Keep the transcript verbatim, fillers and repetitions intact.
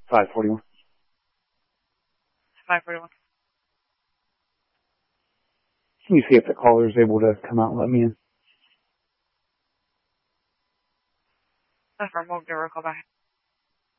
five forty-one. five forty-one. Can you see if the caller is able to come out and let me in? Affirm, we'll give her a call back.